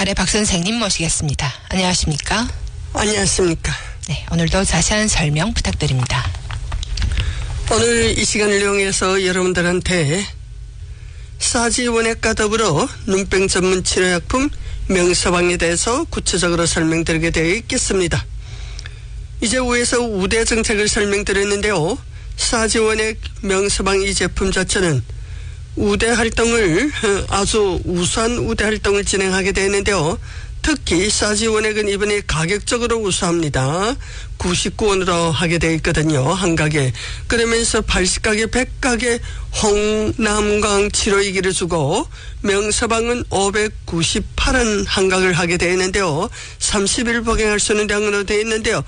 아래 박 선생님 모시겠습니다. 안녕하십니까? 안녕하십니까? 네, 오늘도 자세한 설명 부탁드립니다. 오늘 이 시간을 이용해서 여러분들한테 싸지 원액과 더불어 눈병 전문 치료약품 명서방에 대해서 구체적으로 설명드리게 되어 있겠습니다. 이제 위에서 우대 정책을 설명드렸는데요. 싸지 원액 명서방 이 제품 자체는 우대 활동을 아주 우수한 우대 활동을 진행하게 되는데요. 특히 싸지 원액은 이번에 가격적으로 우수합니다. 99원으로 하게 되어 있거든요. 한 가게. 그러면서 80가게 100가게 홍남광 치료이기를 주고 명서방은 598원 한 각을 하게 되어 있는데요. 30일 복용할 수 있는 양으로 되어 있는데요.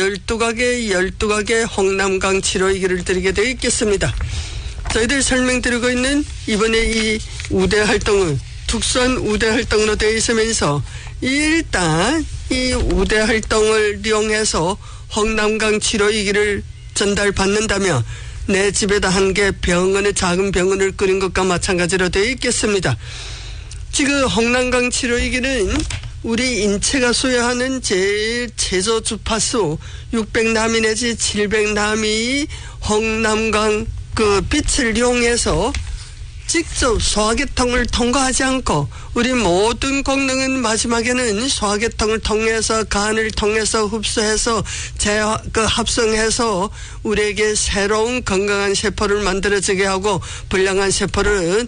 12가게 홍남광 치료이기를 드리게 되어 있겠습니다. 저희들 설명드리고 있는 이번에 이 우대 활동은 특수한 우대 활동으로 되어 있으면서 일단 이 우대 활동을 이용해서 홍남광 치료이기를 전달받는다면 내 집에다 한 개 병원에 작은 병원을 끓인 것과 마찬가지로 되어 있겠습니다. 지금 홍남광 치료이기는 우리 인체가 소유하는 제일 최저 주파수 600나미 내지 700나미 홍남광 그 빛을 이용해서 직접 소화계통을 통과하지 않고 우리 모든功能은 마지막에는 소화계통을 통해서 간을 통해서 흡수해서 합성해서 우리에게 새로운 건강한 세포를 만들어지게 하고 불량한 세포를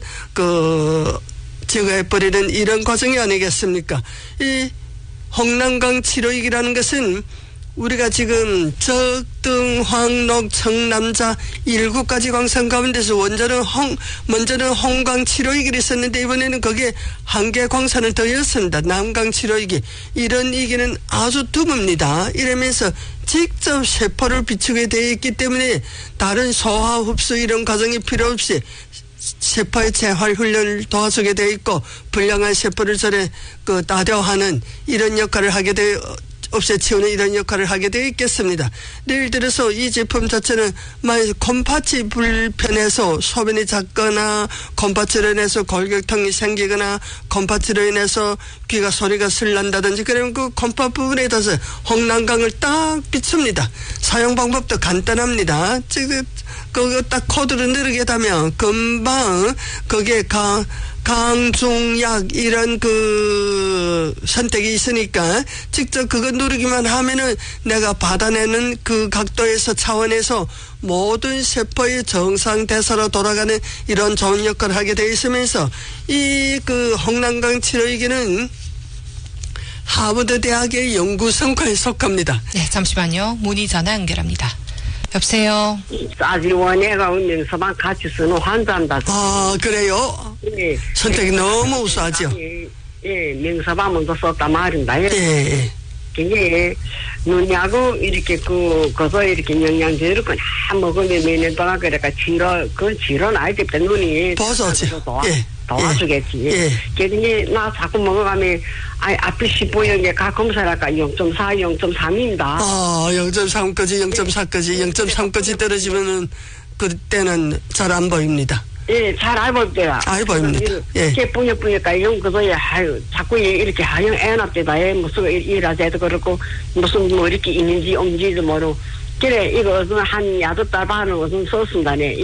제거해버리는 이런 과정이 아니겠습니까? 이 홍남광 치료익이라는 것은 우리가 지금 적등, 황록, 청남자 7가지 광선 가운데서 먼저는 홍광 치료이기를 썼는데 이번에는 거기에 한 개 광선을 더했습니다. 남광 치료이기. 이런 이기는 아주 드뭅니다. 이러면서 직접 세포를 비추게 되어 있기 때문에 다른 소화, 흡수 이런 과정이 필요 없이 세포의 재활 훈련을 도와주게 되어 있고 불량한 세포를 따뎌하는 이런 역할을 하게 되어 없애치우는 이런 역할을 하게 되어 있겠습니다. 예를 들어서 이 제품 자체는 만약 콩팥이 불편해서 소변이 작거나 콩팥으로 인해서 골격통이 생기거나 콩팥으로 인해서 귀가 소리가 슬난다든지 그러면 그 콩팥 부분에 대해서 홍남광을 딱 비춥니다. 사용 방법도 간단합니다. 그거 딱 코드로 누르게 되면 금방 거기에 강중약 이런 선택이 있으니까 직접 그거 누르기만 하면은 내가 받아내는 그 각도에서 차원에서 모든 세포의 정상 대사로 돌아가는 이런 좋은 역할을 하게 되어 있으면서 이 홍남광 치료이기는 하버드 대학의 연구 성과에 속합니다. 네, 잠시만요. 문의 전화 연결합니다. 여보세요. 싸지 원액과 명서방 같이 쓰는 환자입니다. 아, 그래요? 네. 선택이 너무 우수하죠? 예, 명서방 먼저 썼단 말입니다. 예. 그게 눈하고 이렇게 그거 이렇게 영양제를 그냥 먹으면 몇 년 동안 그러니까 치료는 아예 때부터 눈이 벗어지. 도와주겠지. 예. 그러니 나 자꾸 먹어가면 앞에 15년에 각 검사랄까 0.4, 0.3입니다. 아, 0.3까지, 0.4까지, 0.3까지 떨어지면은 그때는 잘 안 보입니다. 예, 잘 알고 있대요. 알 보입니다. 예. 이렇게 뿌니까 이런 그거에 자꾸 이렇게 하영 애납대다. 무슨 일하자도 그렇고 무슨 뭐 이렇게 있는지 없는지도 모르고. 그래 이거 한 야도 달 반을 무슨 썼습니다네.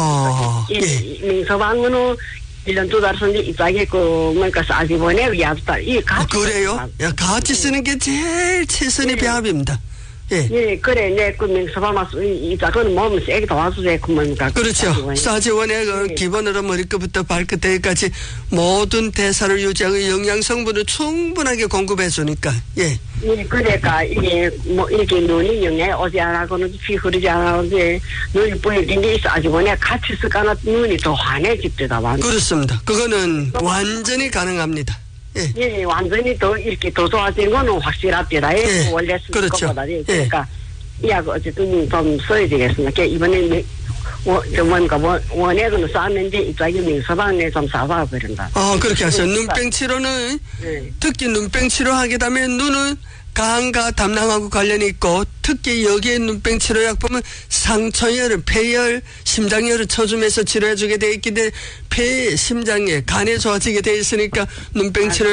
명서방은 1년 2달 선지 입장에 뭐니까 싸지 보내 야도 달 이 같이. 그래요? 야, 같이 쓰는 게 제일 최선의 배합입니다. 예, 그래, 그 명서방만 이 작은 몸은 세게 도와주세요. 그렇죠. 싸지원의 기본으로 머리끝부터 발끝까지 모든 대사를 유지하고 영양 성분을 충분하게 공급해 주니까. 예. 예, 그러니까 이게 뭐 이렇게 눈이 영양이 오지 않아고는 피 흐르지 않아고는 눈이 뿌얘진데 싸지원에 같이 쓰거나 눈이 더 환해집니다. 그렇습니다. 그거는 완전히 가능합니다. 예, 완전히 이렇게 더 좋아진 거는 확실합니다. 예, 원래 쓰는 것보다. 그러니까, 이 약 어쨌든 좀 써야 되겠습니다. 이번에, 원액은 쌌는데, 입장에 명서방에 좀 싸봐 버린다. 그렇게 하세요. 눈병 치료는, 특히 눈병 치료하게 되면 눈은 간과 담낭하고 관련이 있고 특히 여기에 눈병 치료약품은 상처열, 폐열, 심장열을 쳐주면서 치료해주게 돼 있기 때문에 폐, 심장에, 간에 좋아지게 돼 있으니까 눈병 치료